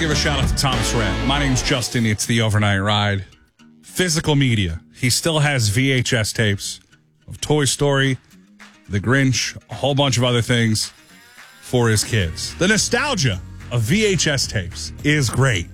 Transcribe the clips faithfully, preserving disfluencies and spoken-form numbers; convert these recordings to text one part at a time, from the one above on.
give a shout out to Thomas Rhett. My name's Justin. It's the Overnight Ride. Physical media. He still has V H S tapes of Toy Story, The Grinch, a whole bunch of other things for his kids. The nostalgia of V H S tapes is great.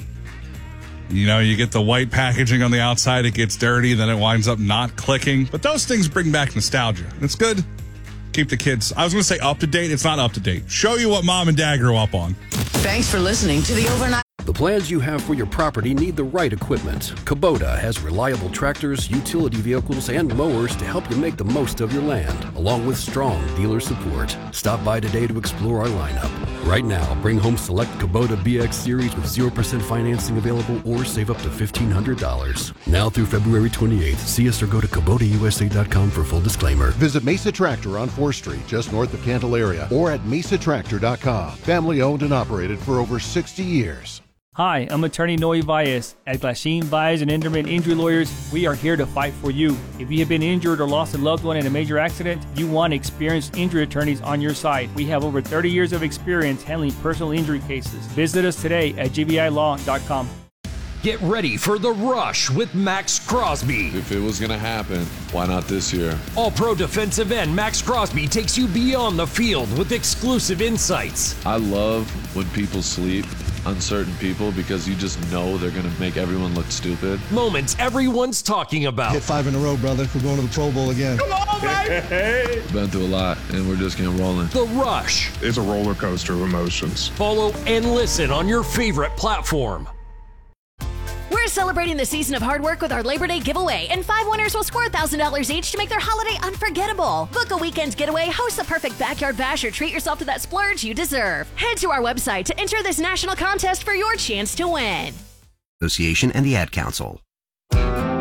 You know, you get the white packaging on the outside, it gets dirty, then it winds up not clicking. But those things bring back nostalgia. It's good. Keep the kids, I was going to say up to date. It's not up to date. Show you what mom and dad grew up on. Thanks for listening to the Overnight. The plans you have for your property need the right equipment. Kubota has reliable tractors, utility vehicles, and mowers to help you make the most of your land, along with strong dealer support. Stop by today to explore our lineup. Right now, bring home select Kubota B X Series with zero percent financing available or save up to fifteen hundred dollars. Now through February twenty-eighth, see us or go to Kubota U S A dot com for full disclaimer. Visit Mesa Tractor on fourth Street, just north of Candelaria, or at mesa tractor dot com. Family owned and operated for over sixty years. Hi, I'm attorney Noe Valles. At Glasheen, Valles and Enderman Injury Lawyers, we are here to fight for you. If you have been injured or lost a loved one in a major accident, you want experienced injury attorneys on your side. We have over thirty years of experience handling personal injury cases. Visit us today at g b i law dot com. Get ready for The Rush with Max Crosby. If it was going to happen, why not this year? All-pro defensive end Max Crosby takes you beyond the field with exclusive insights. I love when people sleep on certain people because you just know they're going to make everyone look stupid. Moments everyone's talking about. Hit five in a row, brother. We're going to the Pro Bowl again. Come on, baby! Been through a lot, and we're just getting rolling. The Rush. It's a roller coaster of emotions. Follow and listen on your favorite platform. We're celebrating the season of hard work with our Labor Day giveaway, and five winners will score one thousand dollars each to make their holiday unforgettable. Book a weekend getaway, host the perfect backyard bash, or treat yourself to that splurge you deserve. Head to our website to enter this national contest for your chance to win. Association and the Ad Council.